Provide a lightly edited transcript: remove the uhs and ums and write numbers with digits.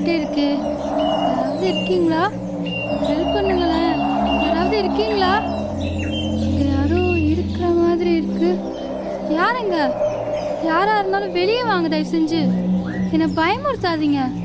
பயந்துகிட்டே இருக்கே. யாராவது இருக்கீங்களா? ஹெல்ப் பண்ணுங்களேன். யாராவது இருக்கீங்களா? இங்க யாரோ இருக்கிற மாதிரி இருக்கு. யாருங்க? யாரா இருந்தாலும் வெளியே வாங்க, தயவு செஞ்சு. என்னை பயமுறுத்தாதீங்க.